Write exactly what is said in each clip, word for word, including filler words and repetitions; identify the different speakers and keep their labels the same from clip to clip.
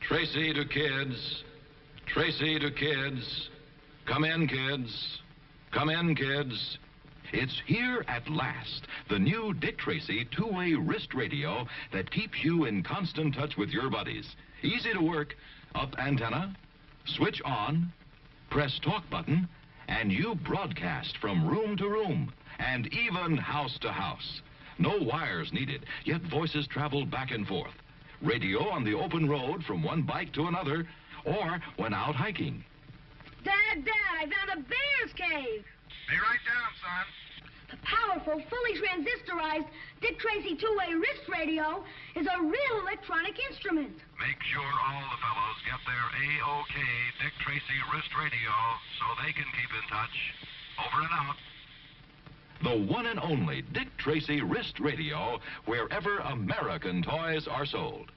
Speaker 1: Tracy to kids. Tracy to kids. Come in, kids. Come in, kids. It's here at last, the new Dick Tracy two-way wrist radio that keeps you in constant touch with your buddies. Easy to work. Up antenna, switch on, press talk button, and you broadcast from room to room and even house to house. No wires needed, yet voices travel back and forth. Radio on the open road from one bike to another, or when out hiking.
Speaker 2: Dad, Dad, I found a bear's cave.
Speaker 3: Be right down, son.
Speaker 2: The powerful, fully transistorized Dick Tracy two-way wrist radio is a real electronic instrument.
Speaker 3: Make sure all the fellows get their A O K Dick Tracy wrist radio so they can keep in touch. Over and out.
Speaker 1: The one and only Dick Tracy wrist radio, wherever American toys are sold.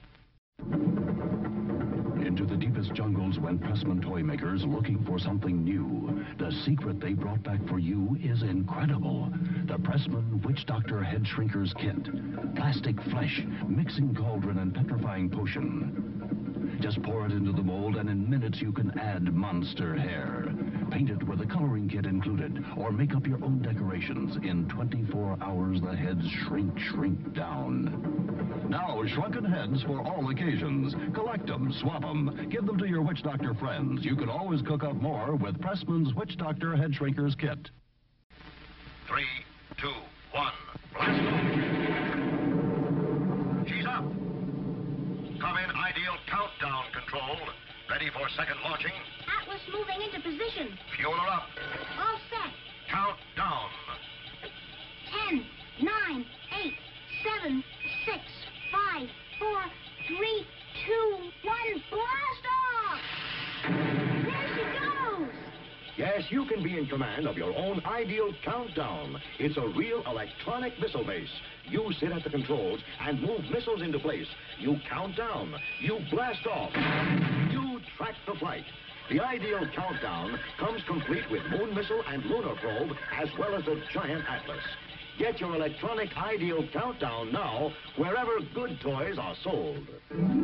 Speaker 4: Into the deepest jungles went Pressman toy makers looking for something new. The secret they brought back for you is incredible. The Pressman Witch Doctor Head Shrinkers Kit. Plastic flesh, mixing cauldron, and petrifying potion. Just pour it into the mold, and in minutes you can add monster hair. Paint it with a coloring kit included, or make up your own decorations. In twenty-four hours, the heads shrink, shrink down. Now, shrunken heads for all occasions. Collect them, swap them, give them to your Witch Doctor friends. You can always cook up more with Pressman's Witch Doctor Head Shrinkers Kit.
Speaker 3: Three, two, one, blast off. She's up. Come in ideal countdown control. Ready for second launching.
Speaker 2: Atlas moving into position.
Speaker 3: Fuel her up.
Speaker 2: All set.
Speaker 3: Count down.
Speaker 2: Ten, nine, eight, seven, six, five, four, three, two, one, blast off! There she goes!
Speaker 5: Yes, you can be in command of your own ideal countdown. It's a real electronic missile base. You sit at the controls and move missiles into place. You count down. You blast off. You track the flight. The ideal countdown comes complete with moon missile and lunar probe, as well as a giant Atlas. Get your electronic ideal countdown now, wherever good toys are sold.